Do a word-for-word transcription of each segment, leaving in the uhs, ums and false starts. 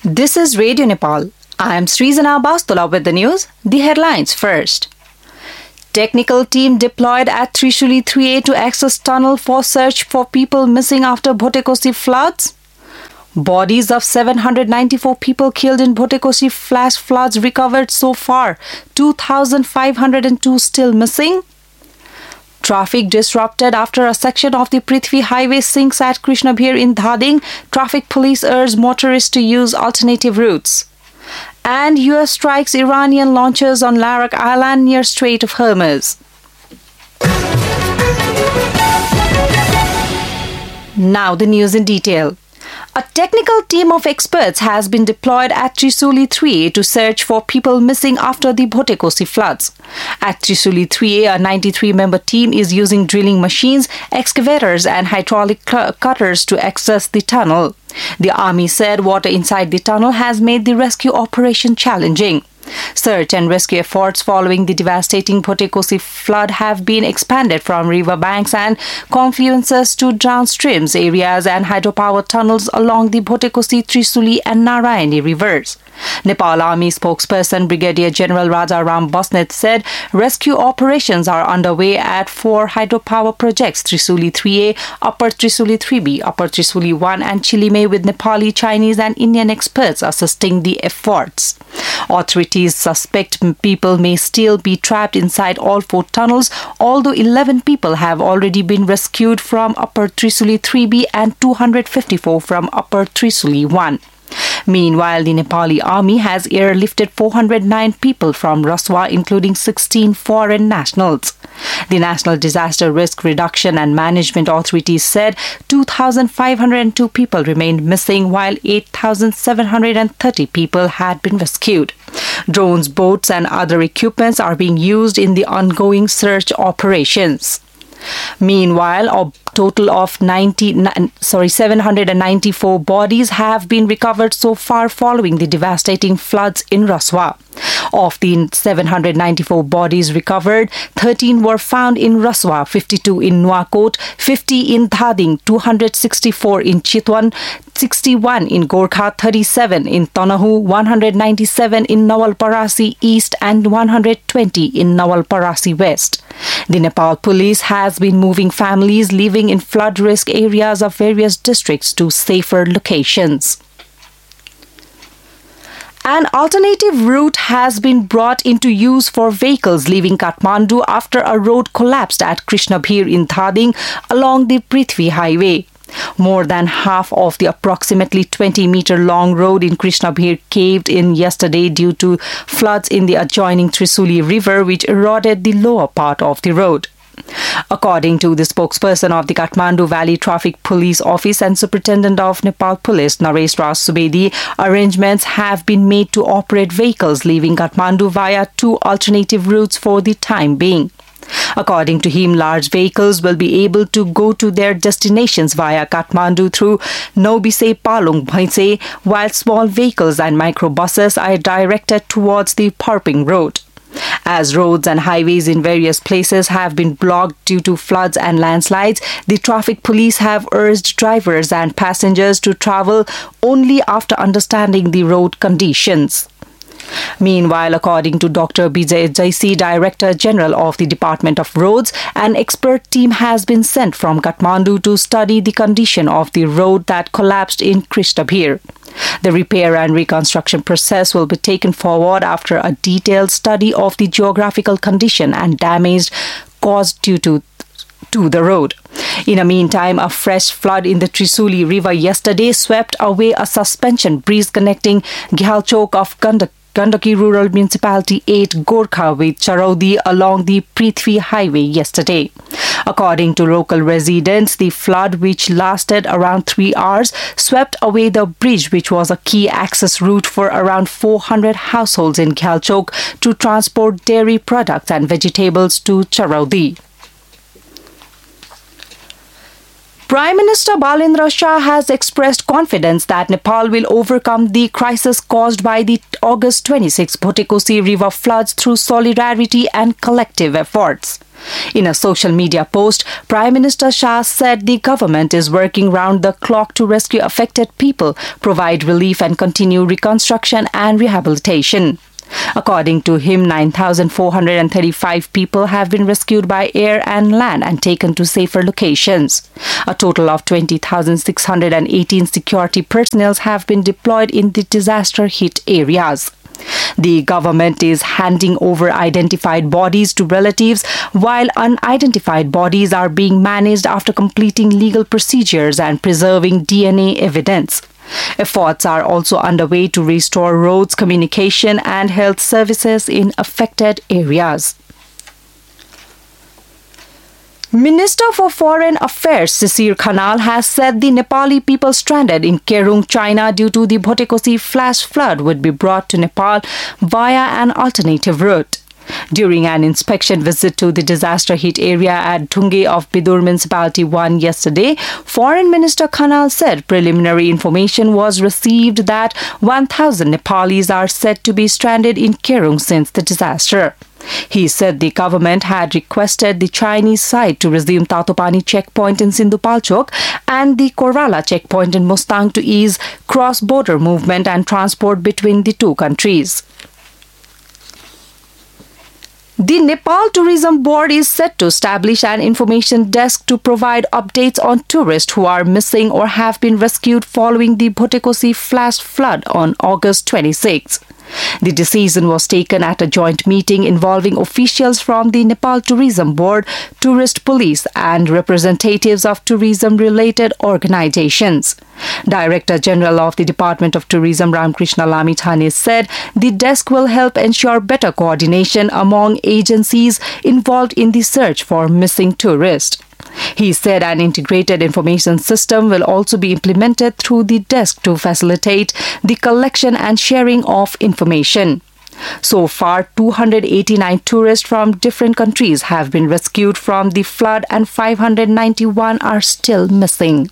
This is Radio Nepal. I am Srizana Bastula with the news. The headlines first. Technical team deployed at Trishuli three A to access tunnel for search for people missing after Bhotekoshi floods. Bodies of seven hundred ninety-four people killed in Bhotekoshi flash floods recovered so far. two thousand five hundred two still missing. Traffic disrupted after a section of the Prithvi Highway sinks at Krishnabhir in Dhading. Traffic police urge motorists to use alternative routes. And U S strikes Iranian launchers on Larak Island near Strait of Hormuz. Now the news in detail. A technical team of experts has been deployed at Trishuli three A to search for people missing after the Bhotekoshi floods. At Trishuli three A, a ninety-three member team is using drilling machines, excavators and hydraulic cutters to access the tunnel. The army said water inside the tunnel has made the rescue operation challenging. Search and rescue efforts following the devastating Bhotekoshi flood have been expanded from river banks and confluences to downstreams areas and hydropower tunnels along the Bhotekoshi, Trishuli and Narayani rivers. Nepal Army spokesperson Brigadier General Raja Ram Basnet said rescue operations are underway at four hydropower projects: Trishuli three A, Upper Trishuli three B, Upper Trishuli one and Chilime, with Nepali, Chinese and Indian experts assisting the efforts. Authorities suspect people may still be trapped inside all four tunnels, although eleven people have already been rescued from Upper Trishuli three B and two hundred fifty-four from Upper Trishuli one. Meanwhile, the Nepali army has airlifted four hundred nine people from Raswa, including sixteen foreign nationals. The National Disaster Risk Reduction and Management Authority said two thousand five hundred two people remained missing, while eight thousand seven hundred thirty people had been rescued. Drones, boats and other equipments are being used in the ongoing search operations. Meanwhile, a total of ninety, sorry, seven hundred ninety-four bodies have been recovered so far following the devastating floods in Raswa. Of the seven hundred ninety-four bodies recovered, thirteen were found in Raswa, fifty-two in Nuwakot, fifty in Dhading, two hundred sixty-four in Chitwan, sixty-one in Gorkha, thirty-seven in Tanahu, one hundred ninety-seven in Nawalparasi East and one hundred twenty in Nawalparasi West. The Nepal Police has been moving families living in flood risk areas of various districts to safer locations. An alternative route has been brought into use for vehicles leaving Kathmandu after a road collapsed at Krishnabhir in Dhading along the Prithvi Highway. More than half of the approximately twenty meter long road in Krishnabhir caved in yesterday due to floods in the adjoining Trishuli River, which eroded the lower part of the road. According to the spokesperson of the Kathmandu Valley Traffic Police Office and Superintendent of Nepal Police, Naresh Raj Subedi, arrangements have been made to operate vehicles leaving Kathmandu via two alternative routes for the time being. According to him, large vehicles will be able to go to their destinations via Kathmandu through Nobise Palung Bhaise, while small vehicles and microbuses are directed towards the Parping Road. As roads and highways in various places have been blocked due to floods and landslides, the traffic police have urged drivers and passengers to travel only after understanding the road conditions. Meanwhile, according to Doctor Bijay Jaisi, Director General of the Department of Roads, an expert team has been sent from Kathmandu to study the condition of the road that collapsed in Krishnabhir. The repair and reconstruction process will be taken forward after a detailed study of the geographical condition and damage caused due to to the road. In the meantime, a fresh flood in the Trishuli River yesterday swept away a suspension bridge connecting Ghalchok of Gandak Gandaki Rural Municipality eight Gorkha with Charaudi along the Prithvi Highway yesterday. According to local residents, the flood, which lasted around three hours, swept away the bridge, which was a key access route for around four hundred households in Ghalchok to transport dairy products and vegetables to Charaudi. Prime Minister Balendra Shah has expressed confidence that Nepal will overcome the crisis caused by the August twenty-sixth Bhotekosi river floods through solidarity and collective efforts. In a social media post, Prime Minister Shah said the government is working round the clock to rescue affected people, provide relief and continue reconstruction and rehabilitation. According to him, nine thousand four hundred thirty-five people have been rescued by air and land and taken to safer locations. A total of twenty thousand six hundred eighteen security personnel have been deployed in the disaster-hit areas. The government is handing over identified bodies to relatives, while unidentified bodies are being managed after completing legal procedures and preserving D N A evidence. Efforts are also underway to restore roads, communication and health services in affected areas. Minister for Foreign Affairs Sisir Khanal has said the Nepali people stranded in Kerung, China due to the Bhotekosi flash flood would be brought to Nepal via an alternative route. During an inspection visit to the disaster-hit area at Dhunge of Bidur Municipality one yesterday, Foreign Minister Khanal said preliminary information was received that one thousand Nepalis are said to be stranded in Kerung since the disaster. He said the government had requested the Chinese side to resume Tatopani checkpoint in Sindhupalchok and the Korvala checkpoint in Mustang to ease cross-border movement and transport between the two countries. The Nepal Tourism Board is set to establish an information desk to provide updates on tourists who are missing or have been rescued following the Bhotekosi flash flood on August twenty-sixth. The decision was taken at a joint meeting involving officials from the Nepal Tourism Board, Tourist Police and representatives of tourism-related organizations. Director General of the Department of Tourism Ramkrishna Lamithane said the desk will help ensure better coordination among agencies involved in the search for missing tourists. He said an integrated information system will also be implemented through the desk to facilitate the collection and sharing of information. So far, two hundred eighty-nine tourists from different countries have been rescued from the flood and five hundred ninety-one are still missing.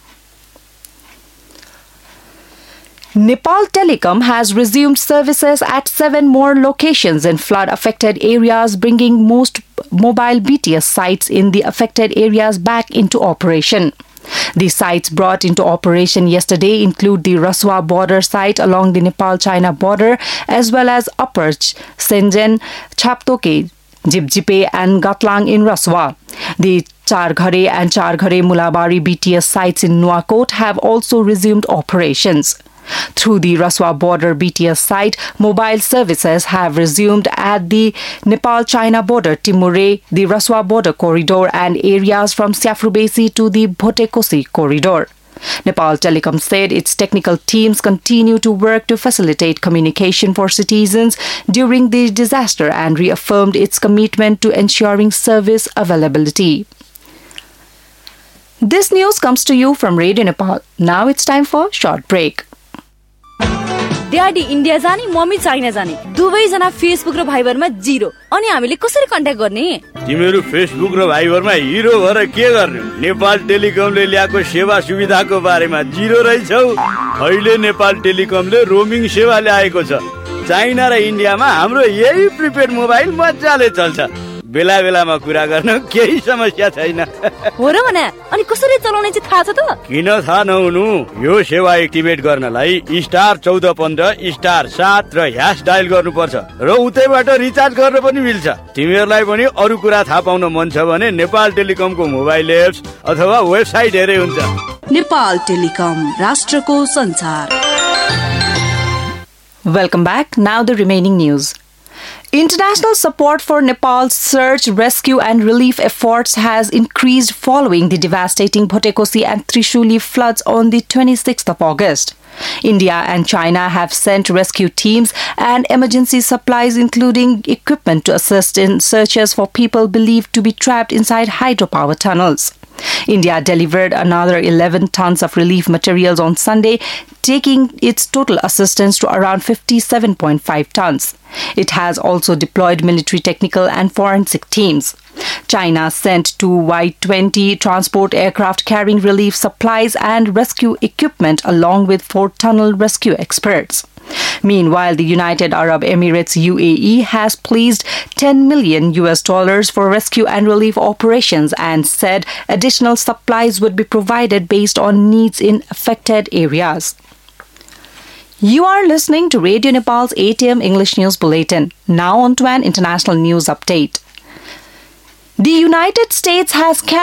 Nepal Telecom has resumed services at seven more locations in flood-affected areas, bringing most mobile B T S sites in the affected areas back into operation. The sites brought into operation yesterday include the Raswa border site along the Nepal-China border, as well as Upper Senjen, Chaptoke, Jibjipe and Gatlang in Raswa. The Charghare and Charghare Mulabari B T S sites in Nuakot have also resumed operations. Through the Raswa border B T S site, mobile services have resumed at the Nepal-China border, Timure, the Raswa border corridor and areas from Siafrubesi to the Bhotekosi corridor. Nepal Telecom said its technical teams continue to work to facilitate communication for citizens during the disaster and reaffirmed its commitment to ensuring service availability. This news comes to you from Radio Nepal. Now it's time for a short break. Daddy India जाने mummy China जाने दुवैजना Facebook र भाइबरमा zero अनि हामीले कसरी contact गर्ने तिमीहरू Facebook र भाइबरमा हिरो भएर के गर्ने नेपाल टेलिकमले ल्याएको सेवा सुविधाको बारेमा जिरो रहेछौ अहिले नेपाल टेलिकमले रोमिङ सेवा ल्याएको छ चाइना र इन्डियामा हाम्रो यही प्रिपेड मोबाइल मजाले चल्छ बेला बेलामा कुरा गर्न केही समस्या छैन हो र भने अनि कसरी चलाउने चाहिँ थाहा छ त किन थाहा नहुनु यो सेवा एक्टिभेट गर्नलाई स्टार चौध पन्ध्र स्टार सात र ह्यास डायल गर्नुपर्छ र उतैबाट रिचार्ज गर्न पनि मिल्छ तिमीहरूलाई पनि अरू कुरा थाहा पाउन मन छ भने नेपाल टेलिकमको मोबाइल एप्स अथवा वेबसाइट हेरे हुन्छ नेपाल टेलिकम राष्ट्रको संचार Welcome back. Now the remaining news. International support for Nepal's search, rescue and relief efforts has increased following the devastating Bhotekosi and Trishuli floods on the twenty-sixth of August. India and China have sent rescue teams and emergency supplies, including equipment to assist in searches for people believed to be trapped inside hydropower tunnels. India delivered another eleven tons of relief materials on Sunday, taking its total assistance to around fifty-seven point five tons. It has also deployed military, technical and forensic teams. China sent two Y twenty transport aircraft carrying relief supplies and rescue equipment along with four tunnel rescue experts. Meanwhile, the United Arab Emirates U A E has pledged ten million U S dollars for rescue and relief operations and said additional supplies would be provided based on needs in affected areas. You are listening to Radio Nepal's eight a.m. English News Bulletin. Now on to an international news update. The United States has